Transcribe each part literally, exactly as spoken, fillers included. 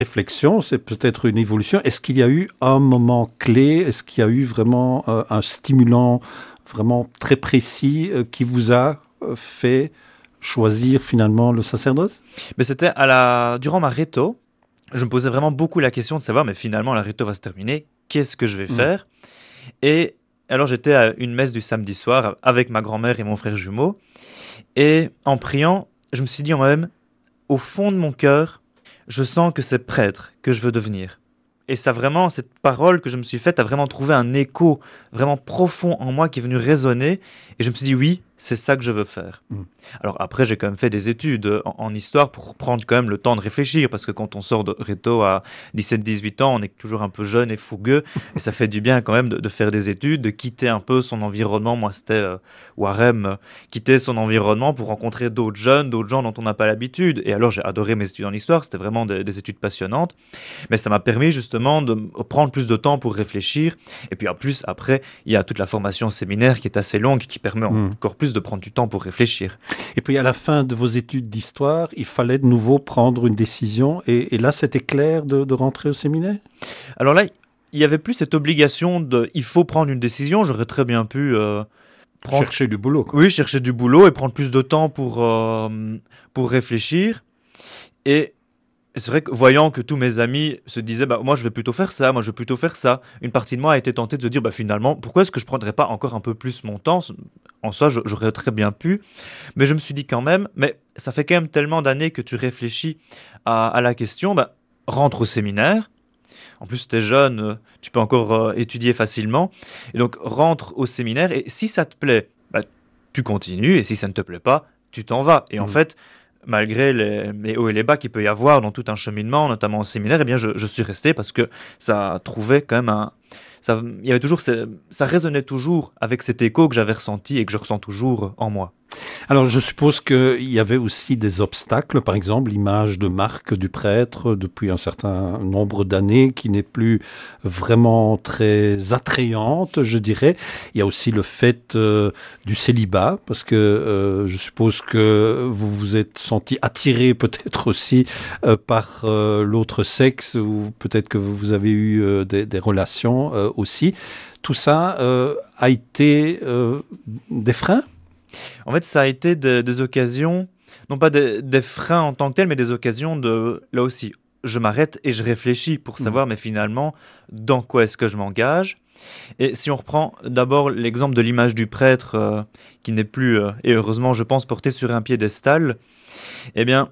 réflexion, c'est peut-être une évolution. Est-ce qu'il y a eu un moment clé? Est-ce qu'il y a eu vraiment euh, un stimulant vraiment très précis euh, qui vous a euh, fait choisir finalement le sacerdoce? Mais c'était à la... durant ma réto, je me posais vraiment beaucoup la question de savoir, mais finalement la réto va se terminer, qu'est-ce que je vais faire? mmh. Et alors j'étais à une messe du samedi soir avec ma grand-mère et mon frère jumeau, et en priant, je me suis dit en moi-même, au fond de mon cœur, je sens que c'est prêtre que je veux devenir. Et ça vraiment, cette parole que je me suis faite a vraiment trouvé un écho vraiment profond en moi qui est venu résonner. Et je me suis dit, oui, c'est ça que je veux faire. Mmh. Alors après, j'ai quand même fait des études en, en histoire pour prendre quand même le temps de réfléchir. Parce que quand on sort de réto à dix-sept dix-huit ans, on est toujours un peu jeune et fougueux. Et ça fait du bien quand même de, de faire des études, de quitter un peu son environnement. Moi, c'était euh, Warem, euh, quitter son environnement pour rencontrer d'autres jeunes, d'autres gens dont on n'a pas l'habitude. Et alors, j'ai adoré mes études en histoire. C'était vraiment des, des études passionnantes. Mais ça m'a permis justement de prendre plus de temps pour réfléchir. Et puis en plus, après, il y a toute la formation séminaire qui est assez longue, qui permet mmh. encore plus de prendre du temps pour réfléchir. Et puis à la fin de vos études d'histoire, il fallait de nouveau prendre une décision. Et, et là, c'était clair de, de rentrer au séminaire? Alors là, il n'y avait plus cette obligation de « il faut prendre une décision ». J'aurais très bien pu... Euh, prendre... Chercher du boulot. Quoi. Oui, chercher du boulot et prendre plus de temps pour, euh, pour réfléchir. Et... Et c'est vrai que voyant que tous mes amis se disaient bah, « moi je vais plutôt faire ça, moi je vais plutôt faire ça », une partie de moi a été tentée de se dire bah, « finalement, pourquoi est-ce que je ne prendrais pas encore un peu plus mon temps ?» En soi, j'aurais très bien pu. Mais je me suis dit quand même, mais ça fait quand même tellement d'années que tu réfléchis à, à la question, bah, rentre au séminaire. En plus, tu es jeune, tu peux encore euh, étudier facilement. Et donc, rentre au séminaire et si ça te plaît, bah, tu continues. Et si ça ne te plaît pas, tu t'en vas. Et mmh. en fait... malgré les, les hauts et les bas qu'il peut y avoir dans tout un cheminement, notamment au séminaire, eh bien je, je suis resté parce que ça trouvait quand même un... Ça, il y avait toujours, ça résonnait toujours avec cet écho que j'avais ressenti et que je ressens toujours en moi. Alors, je suppose qu'il y avait aussi des obstacles, par exemple l'image de marque du prêtre depuis un certain nombre d'années qui n'est plus vraiment très attrayante, je dirais. Il y a aussi le fait euh, du célibat, parce que euh, je suppose que vous vous êtes senti attiré peut-être aussi euh, par euh, l'autre sexe, ou peut-être que vous avez eu euh, des, des relations euh, aussi. Tout ça euh, a été euh, des freins ? En fait, ça a été des, des occasions, non pas des, des freins en tant que tels, mais des occasions de, là aussi, je m'arrête et je réfléchis pour savoir, mmh. mais finalement, dans quoi est-ce que je m'engage ? Et si on reprend d'abord l'exemple de l'image du prêtre, euh, qui n'est plus, euh, et heureusement, je pense, porté sur un piédestal, eh bien,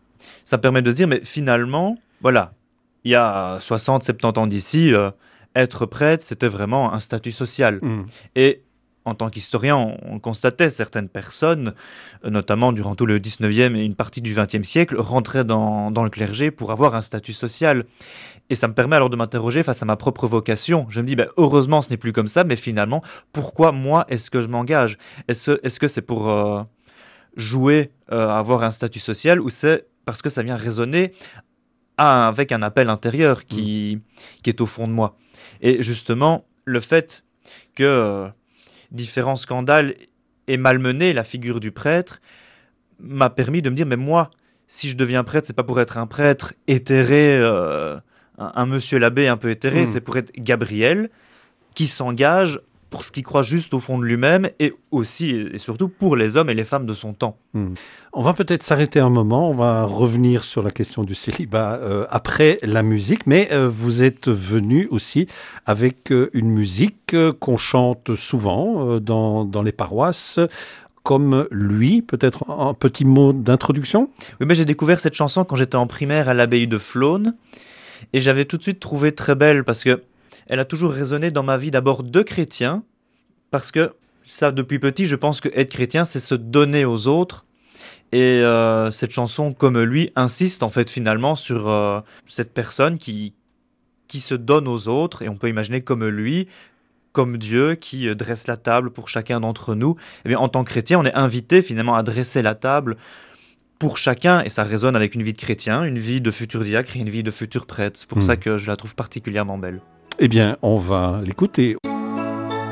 ça permet de se dire, mais finalement, voilà, il y a soixante, soixante-dix ans d'ici, euh, être prêtre, c'était vraiment un statut social. Mmh. Et en tant qu'historien, on, on constatait certaines personnes, notamment durant tout le dix-neuvième et une partie du vingtième siècle, rentraient dans, dans le clergé pour avoir un statut social. Et ça me permet alors de m'interroger face à ma propre vocation. Je me dis, ben, heureusement, ce n'est plus comme ça, mais finalement, pourquoi moi est-ce que je m'engage ? Est-ce, est-ce que c'est pour euh, jouer euh, à avoir un statut social ou c'est parce que ça vient résonner à, avec un appel intérieur qui, mmh. qui est au fond de moi ? Et justement, le fait que... Euh, différents scandales et malmener la figure du prêtre m'a permis de me dire mais moi si je deviens prêtre c'est pas pour être un prêtre éthéré euh, un, un monsieur l'abbé un peu éthéré mmh. c'est pour être Gabriel qui s'engage pour ce qu'il croit juste au fond de lui-même et aussi et surtout pour les hommes et les femmes de son temps. Mmh. On va peut-être s'arrêter un moment, on va revenir sur la question du célibat euh, après la musique, mais euh, vous êtes venu aussi avec euh, une musique euh, qu'on chante souvent euh, dans, dans les paroisses, comme lui, peut-être un petit mot d'introduction ? Oui, mais j'ai découvert cette chanson quand j'étais en primaire à l'abbaye de Flône et j'avais tout de suite trouvé très belle parce que elle a toujours résonné dans ma vie d'abord de chrétien, parce que ça, depuis petit, je pense que être chrétien, c'est se donner aux autres. Et euh, cette chanson, comme lui, insiste en fait finalement sur euh, cette personne qui, qui se donne aux autres. Et on peut imaginer comme lui, comme Dieu qui euh, dresse la table pour chacun d'entre nous. Eh bien, en tant que chrétien, on est invité finalement à dresser la table pour chacun. Et ça résonne avec une vie de chrétien, une vie de futur diacre et une vie de futur prêtre. C'est pour mmh. ça que je la trouve particulièrement belle. Eh bien, on va l'écouter.